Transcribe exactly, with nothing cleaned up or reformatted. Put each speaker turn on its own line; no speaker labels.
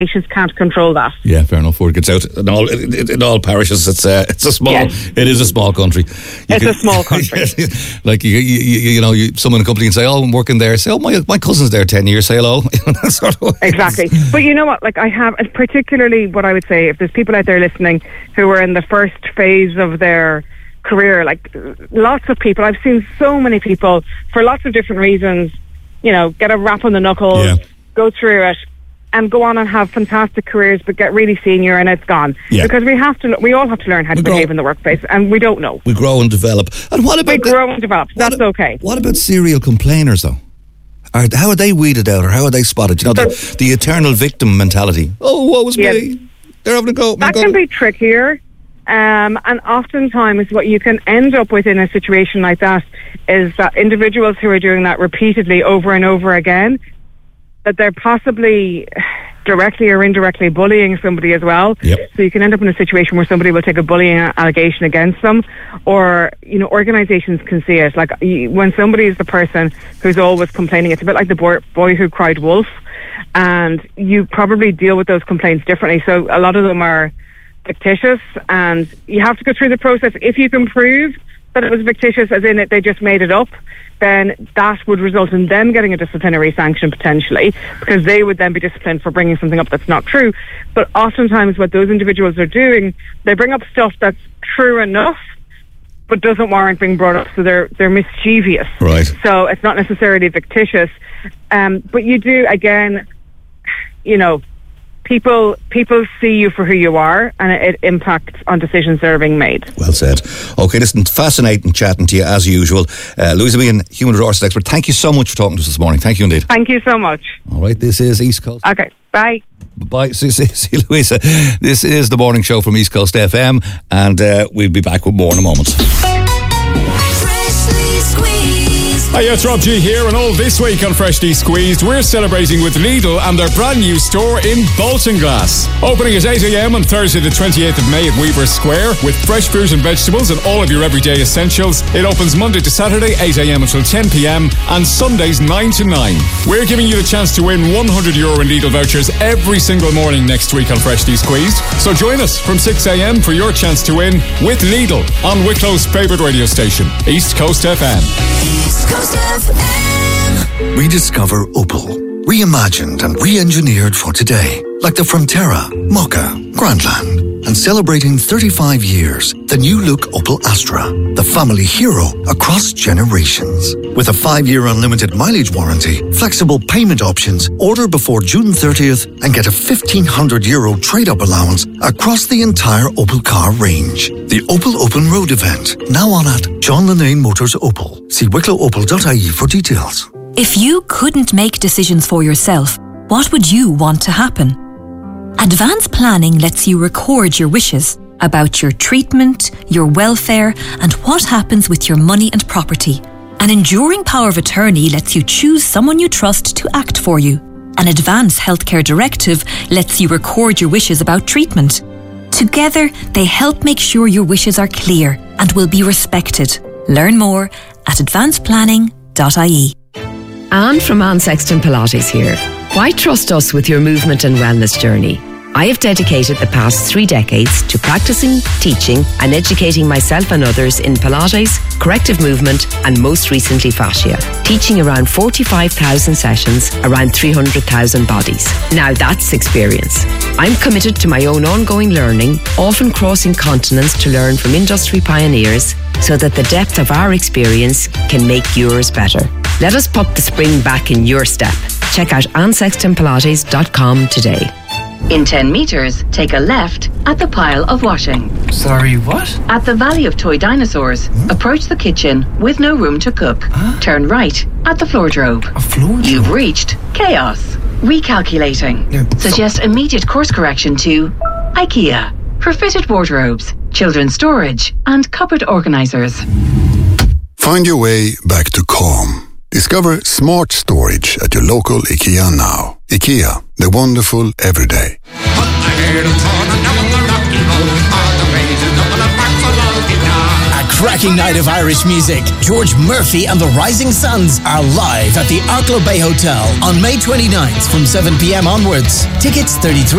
organisations can't control that.
Yeah, fair enough. Word gets out in all in, in all parishes. It's uh, it's a small.
Yes.
It is a small country. You
it's
can,
a small country.
Like you, you, you, you know, you, someone in a company can say, "Oh, I'm working there." Say, "Oh, my my cousin's there ten years." Say hello. That sort of way.
Exactly. But you know what? Like I have, and particularly what I would say, if there's people out there listening who are in the first phase of their career, like lots of people, I've seen so many people for lots of different reasons, you know, get a rap on the knuckles,
Yeah.
go through it, and go on and have fantastic careers, but get really senior and it's gone.
Yeah.
Because we have to, we all have to learn how to
We grow-
behave in the workplace, and we don't know.
We grow and develop. And what about
We
the-
grow and develop. That's
what,
okay.
What about serial complainers, though? Are, how are they weeded out, or how are they spotted? You know, the, the eternal victim mentality. Oh, what was
Yes.
me? They're having a go.
That can be trickier. Um, and oftentimes what you can end up with in a situation like that is that individuals who are doing that repeatedly over and over again, that they're possibly directly or indirectly bullying somebody as well.
Yep.
So you can end up in a situation where somebody will take a bullying allegation against them, or, you know, organisations can see it. Like you, when somebody is the person who's always complaining, it's a bit like the boy, boy who cried wolf, and you probably deal with those complaints differently. So a lot of them are fictitious, and you have to go through the process. If you can prove that it was fictitious, as in it, they just made it up, then that would result in them getting a disciplinary sanction potentially, because they would then be disciplined for bringing something up that's not true. But oftentimes what those individuals are doing, they bring up stuff that's true enough but doesn't warrant being brought up, so they're they're mischievous.
Right.
So it's not necessarily fictitious. Um, but you do, again, you know, People people see you for who you are, and it, it impacts on decisions that are being made.
Well said. Okay, listen, fascinating chatting to you as usual. Uh, Louisa Meehan, human resources expert, thank you so much for talking to us this morning. Thank you indeed.
Thank you so much.
All right, this is East Coast.
Okay, bye.
Bye. See, see, see you, Louisa. This is the morning show from East Coast F M, and uh, we'll be back with more in a moment.
Hi, it's Rob G here, and all this week on Freshly Squeezed, we're celebrating with Lidl and their brand new store in Boltonglass. Opening at eight a.m. on Thursday the twenty-eighth of May at Weaver Square with fresh fruit and vegetables and all of your everyday essentials. It opens Monday to Saturday eight a.m. until ten p.m. and Sundays nine to nine. We're giving you the chance to win one hundred euro in Lidl vouchers every single morning next week on Freshly Squeezed. So join us from six a.m. for your chance to win with Lidl on Wicklow's favourite radio station, East Coast F M.
East Coast F M.
Rediscover Opel. Reimagined and re-engineered for today. Like the Frontera, Mokka, Grandland. And celebrating thirty-five years, the new look Opel Astra. The family hero across generations. With a five-year unlimited mileage warranty, flexible payment options, order before June thirtieth and get a fifteen hundred euro trade-up allowance across the entire Opel car range. The Opel Open Road event, now on at John Linnane Motors Opel. See wicklow opel dot I E for details.
If you couldn't make decisions for yourself, what would you want to happen? Advanced planning lets you record your wishes about your treatment, your welfare, and what happens with your money and property. An enduring power of attorney lets you choose someone you trust to act for you. An advanced healthcare directive lets you record your wishes about treatment. Together, they help make sure your wishes are clear and will be respected. Learn more at advanced planning dot I E.
Anne from Anne Sexton Pilates here. Why trust us with your movement and wellness journey? I have dedicated the past three decades to practicing, teaching and educating myself and others in Pilates, corrective movement and most recently fascia, teaching around forty-five thousand sessions, around three hundred thousand bodies. Now that's experience. I'm committed to my own ongoing learning, often crossing continents to learn from industry pioneers so that the depth of our experience can make yours better. Let us put the spring back in your step. Check out anne sexton pilates dot com today.
In ten metres, take a left at the pile of washing.
Sorry, what?
At the Valley of Toy Dinosaurs, hmm? approach the kitchen with no room to cook.
Huh?
Turn right at the floordrobe.
A floordrobe?
You've reached chaos. Recalculating.
Yeah.
Suggest immediate course correction to IKEA for fitted wardrobes, children's storage and cupboard organisers.
Find your way back to calm. Discover smart storage at your local IKEA now. IKEA, the wonderful everyday.
cracking night of Irish music. George Murphy and the Rising Suns are live at the Arklow Bay Hotel on May twenty-ninth from seven p.m. onwards. Tickets thirty-three